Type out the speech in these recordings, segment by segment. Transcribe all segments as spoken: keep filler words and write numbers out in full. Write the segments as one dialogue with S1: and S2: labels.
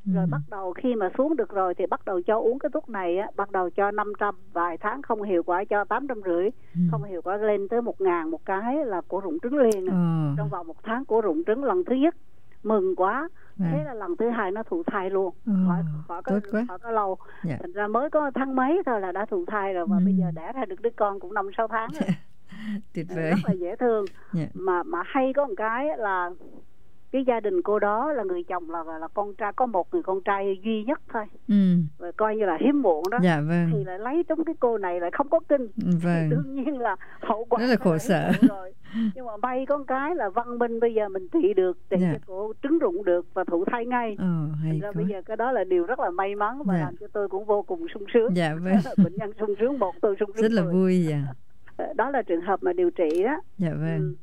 S1: Rồi bắt đầu khi mà xuống được rồi thì bắt đầu cho uống cái thuốc này á, bắt đầu cho năm trăm, vài tháng không hiệu quả cho tám trăm rưỡi, ừ. không hiệu quả lên tới một ngàn một cái là cổ rụng trứng liền. ừ. Trong vòng một tháng cổ rụng trứng lần thứ nhất, mừng quá. À. Thế là lần thứ hai nó thụ thai luôn, ừ. khỏi, khỏi, có, khỏi có lâu. Dạ. Thành ra mới có tháng mấy thôi là đã thụ thai rồi, và ừ. bây giờ đẻ ra được đứa con cũng năm sáu tháng rồi.
S2: Tuyệt vời.
S1: Rất là dễ thương. Yeah. Mà mà hay có một cái là cái gia đình cô đó là người chồng là là con trai, có một người con trai duy nhất thôi, ừ. rồi coi như là hiếm muộn đó.
S2: Dạ, vâng.
S1: Thì lại lấy trúng cái cô này lại không có kinh,
S2: vâng.
S1: đương nhiên là hậu quả
S2: rất là khổ sở
S1: rồi. Nhưng mà may có cái là văn minh bây giờ mình trị được, trị dạ. cho cô trứng rụng được và thụ thai ngay.
S2: Ồ, hay
S1: ra bây giờ cái đó là điều rất là may mắn và dạ. làm cho tôi cũng vô cùng sung sướng.
S2: Dạ, vâng.
S1: Bệnh nhân sung sướng một, tôi sung sướng
S2: rất là
S1: rồi.
S2: Vui. Dạ.
S1: Đó là trường hợp mà điều trị đó.
S2: Dạ, vâng.
S1: Ừ.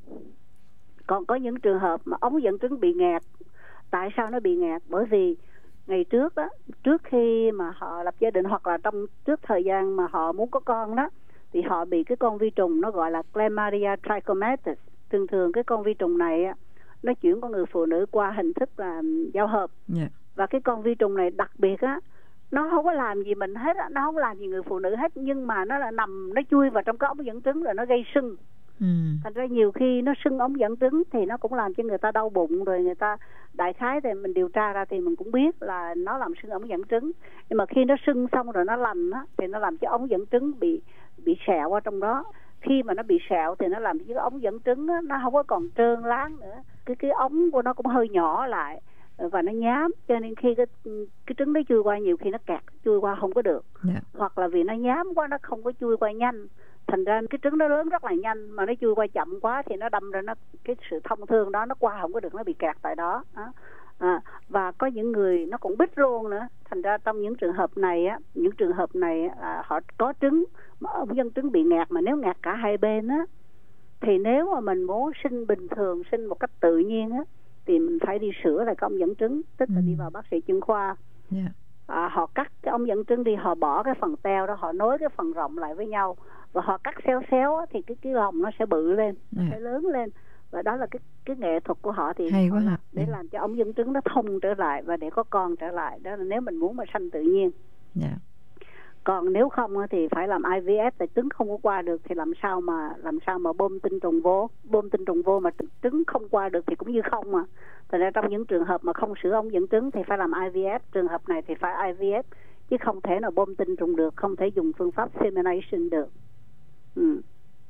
S1: Còn có những trường hợp mà ống dẫn trứng bị nghẹt. Tại sao nó bị nghẹt? Bởi vì ngày trước đó, trước khi mà họ lập gia đình hoặc là trong trước thời gian mà họ muốn có con đó, thì họ bị cái con vi trùng nó gọi là Chlamydia trachomatis. Thường thường cái con vi trùng này nó chuyển con người phụ nữ qua hình thức là giao hợp. Yeah. Và cái con vi trùng này đặc biệt á, nó không có làm gì mình hết, nó không làm gì người phụ nữ hết, nhưng mà nó là nằm, nó chui vào trong cái ống dẫn trứng rồi nó gây sưng. Ừ. Thành ra nhiều khi nó sưng ống dẫn trứng thì nó cũng làm cho người ta đau bụng, rồi người ta đại khái thì mình điều tra ra thì mình cũng biết là nó làm sưng ống dẫn trứng. Nhưng mà khi nó sưng xong rồi nó lành á, thì nó làm cho ống dẫn trứng bị bị sẹo ở trong đó. Khi mà nó bị sẹo thì nó làm cho cái ống dẫn trứng á, nó không có còn trơn láng nữa, cái cái ống của nó cũng hơi nhỏ lại và nó nhám, cho nên khi cái cái trứng nó chui qua nhiều khi nó kẹt, chui qua không có được. Yeah. Hoặc là vì nó nhám quá nó không có chui qua nhanh, thành ra cái trứng nó lớn rất là nhanh mà nó chui qua chậm quá thì nó đâm ra nó cái sự thông thương đó nó qua không có được, nó bị kẹt tại đó. đó. À, và có những người nó cũng bít luôn nữa. Thành ra trong những trường hợp này á, những trường hợp này à, họ có trứng mà ống dẫn trứng bị nghẹt, mà nếu nghẹt cả hai bên á thì nếu mà mình muốn sinh bình thường, sinh một cách tự nhiên á thì mình phải đi sửa lại cái ống dẫn trứng, tức là ừ. đi vào bác sĩ chuyên khoa. Yeah. À, họ cắt cái ống dẫn trứng đi, họ bỏ cái phần teo đó, họ nối cái phần rộng lại với nhau và họ cắt xéo xéo á, thì cái cái lòng nó sẽ bự lên, nó yeah. sẽ lớn lên. Và đó là cái cái nghệ thuật của họ thì
S2: hay
S1: họ
S2: quá
S1: làm, để làm cho ống dẫn trứng nó thông trở lại và để có con trở lại. Đó là nếu mình muốn mà sanh tự nhiên. Yeah. Còn nếu không thì phải làm I V F, tại trứng không có qua được thì làm sao mà làm sao mà bơm tinh trùng vô, bơm tinh trùng vô mà trứng không qua được thì cũng như không mà. Thành ra trong những trường hợp mà không sửa ống dẫn trứng thì phải làm I V F, trường hợp này thì phải I V F chứ không thể nào bơm tinh trùng được, không thể dùng phương pháp semination được. Ừ.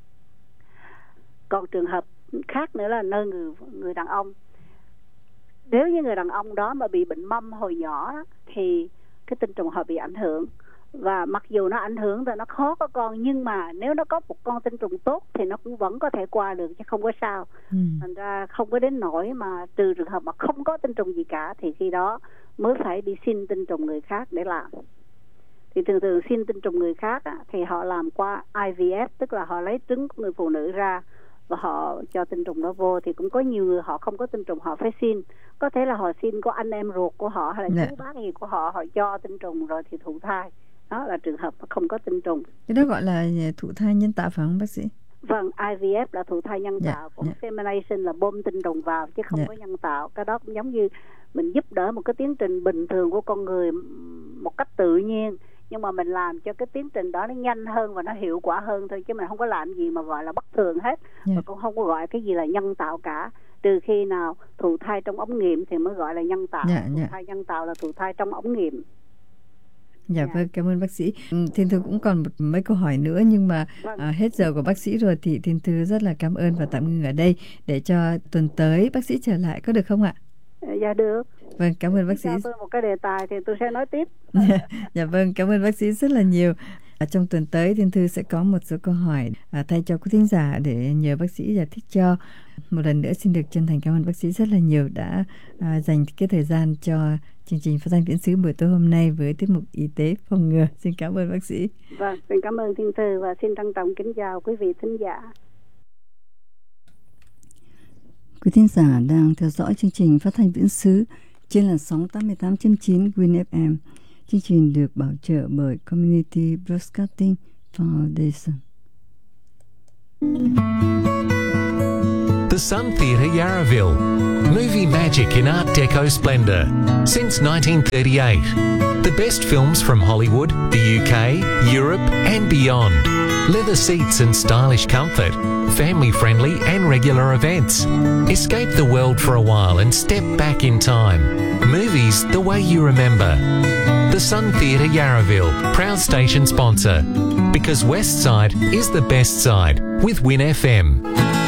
S1: Còn trường hợp khác nữa là nơi người người đàn ông, nếu như người đàn ông đó mà bị bệnh mâm hồi nhỏ thì cái tinh trùng họ bị ảnh hưởng, và mặc dù nó ảnh hưởng thì nó khó có con, nhưng mà nếu nó có một con tinh trùng tốt thì nó cũng vẫn có thể qua được chứ không có sao. Ừ. Thành ra không có đến nỗi mà trừ trường hợp mà không có tinh trùng gì cả thì khi đó mới phải đi xin tinh trùng người khác để làm. Thì thường thường xin tinh trùng người khác á, thì họ làm qua I V F, tức là họ lấy trứng của người phụ nữ ra và họ cho tinh trùng đó vô. Thì cũng có nhiều người họ không có tinh trùng họ phải xin, có thể là họ xin có anh em ruột của họ hay là chú bác gì của họ, họ cho tinh trùng rồi thì thụ thai. Đó là trường hợp không có tinh trùng.
S2: Cái đó gọi là thụ thai nhân tạo phải không bác sĩ?
S1: Vâng, I V F là thụ thai nhân tạo, yeah, còn yeah. semination là bơm tinh trùng vào chứ không yeah. có nhân tạo. Cái đó cũng giống như mình giúp đỡ một cái tiến trình bình thường của con người một cách tự nhiên, nhưng mà mình làm cho cái tiến trình đó nó nhanh hơn và nó hiệu quả hơn thôi, chứ mình không có làm gì mà gọi là bất thường hết. Yeah. Và cũng không có gọi cái gì là nhân tạo cả, trừ khi nào thụ thai trong ống nghiệm thì mới gọi là nhân tạo. Yeah, thụ yeah. thai nhân tạo là thụ thai trong ống nghiệm.
S2: Dạ vâng, cảm ơn bác sĩ. Thiên Thư cũng còn một mấy câu hỏi nữa, nhưng mà vâng. à, hết giờ của bác sĩ rồi thì Thiên Thư rất là cảm ơn và tạm ngừng ở đây để cho tuần tới bác sĩ trở lại, có được không ạ?
S1: Dạ được.
S2: Vâng, cảm ơn bác sĩ.
S1: Cho tôi một cái đề tài thì tôi sẽ nói tiếp.
S2: Dạ vâng, cảm ơn bác sĩ rất là nhiều. À, trong tuần tới Thiên Thư sẽ có một số câu hỏi à, thay cho quý thính giả để nhờ bác sĩ giải thích cho. Một lần nữa xin được chân thành cảm ơn bác sĩ rất là nhiều đã à, dành cái thời gian cho chương trình Phát thanh Viễn xứ buổi tối hôm nay với tiết mục Y tế phòng ngừa. Xin cảm ơn bác sĩ.
S1: Vâng, xin cảm ơn Thiên Thư và xin trân trọng kính chào quý vị thính giả.
S2: Quý thính giả đang theo dõi chương trình Phát thanh Viễn xứ trên làn sóng tám mươi tám chấm chín Win ép em. Chương trình được bảo trợ bởi Community Broadcasting Foundation.
S3: The Sun Theatre Yarraville. Movie magic in Art Deco splendour. Since nineteen thirty-eight. The best films from Hollywood, the U K, Europe and beyond. Leather seats and stylish comfort. Family-friendly and regular events. Escape the world for a while and step back in time. Movies the way you remember. The Sun Theatre Yarraville, proud station sponsor. Because West Side is the best side with Win F M.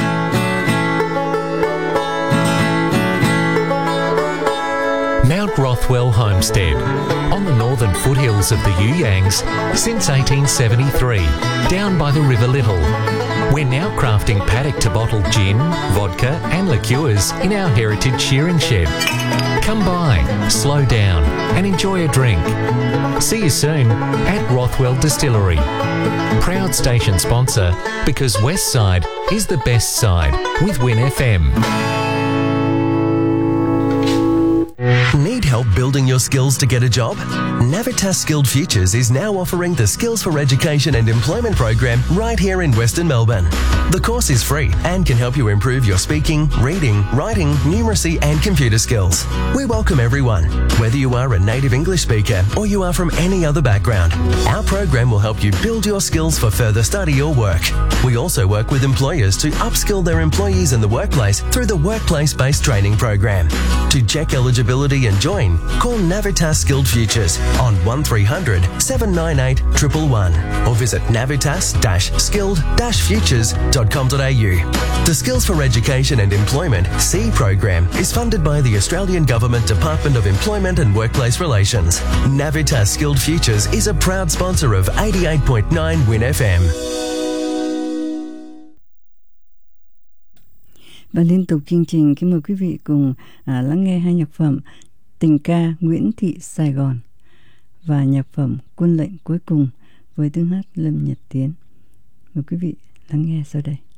S3: Mount Rothwell Homestead, on the northern foothills of the You Yangs since eighteen seventy-three, down by the River Little. We're now crafting paddock to bottle gin, vodka and liqueurs in our heritage shearing shed. Come by, slow down and enjoy a drink. See you soon at Rothwell Distillery. Proud station sponsor because West Side is the best side with Win F M.
S4: Need help building your skills to get a job? Navitas Skilled Futures is now offering the Skills for Education and Employment program right here in Western Melbourne. The course is free and can help you improve your speaking, reading, writing, numeracy and computer skills. We welcome everyone, whether you are a native English speaker or you are from any other background. Our program will help you build your skills for further study or work. We also work with employers to upskill their employees in the workplace through the Workplace-Based Training Program. To check eligibility and join, call Navitas Skilled Futures on one three hundred, seven nine eight, one one one or visit navitas dash skilled dash futures dot com dot a u. The Skills for Education and Employment C program is funded by the Australian Government Department of Employment and Workplace Relations. Navitas Skilled Futures is a proud sponsor of eighty-eight point nine Win F M.
S2: Và liên tục chương trình, kính mời quý vị cùng à, lắng nghe hai nhạc phẩm Tình ca Nguyễn Thị Sài Gòn và nhạc phẩm Quân lệnh cuối cùng với tiếng hát Lâm Nhật Tiến. Mời quý vị lắng nghe sau đây.